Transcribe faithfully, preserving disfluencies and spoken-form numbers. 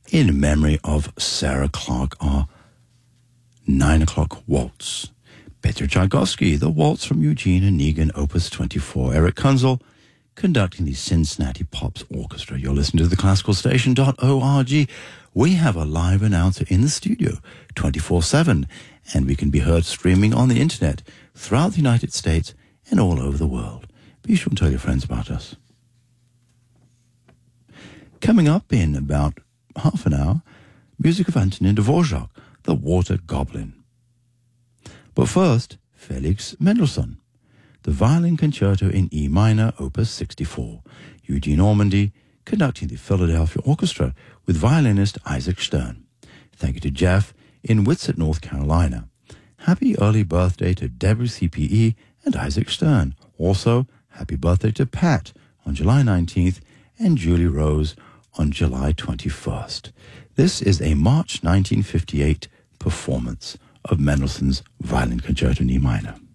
in memory of Sarah Clark, our nine o'clock waltz. Peter Tchaikovsky, the waltz from Eugene Onegin, Opus twenty-four. Eric Kunzel, conducting the Cincinnati Pops Orchestra. You're listening to the classical station dot org. We have a live announcer in the studio twenty-four seven, and we can be heard streaming on the internet throughout the United States and all over the world. Be sure to tell your friends about us. Coming up in about half an hour, music of Antonin Dvorak, The Water Goblin. But first, Felix Mendelssohn, the Violin Concerto in E minor, Opus sixty-four. Eugene Ormandy conducting the Philadelphia Orchestra with violinist Isaac Stern. Thank you to Jeff in Whitsett, North Carolina. Happy early birthday to Deborah C P E and Isaac Stern. Also, happy birthday to Pat on July nineteenth and Julie Rose on July twenty-first. This is a March nineteen fifty-eight performance of Mendelssohn's Violin Concerto in E minor.